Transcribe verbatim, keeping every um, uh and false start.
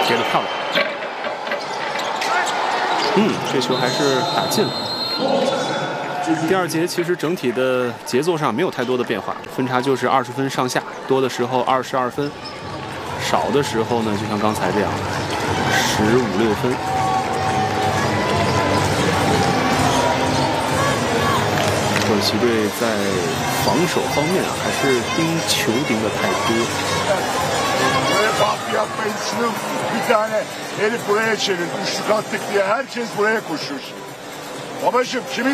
接得漂亮。嗯，这球还是打进了。第二节其实整体的节奏上没有太多的变化，分差就是二十分上下，多的时候二十二分，少的时候呢，就像刚才这样，十五六分。土耳其队在防守方面啊，还是盯球盯的太多。 Böyle yapmayın, bir tane herif buraya çevirdi, üçlü kattık diye herkes buraya koşuyor. Babacığım kimin